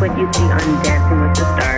what you see on Dancing with the Stars.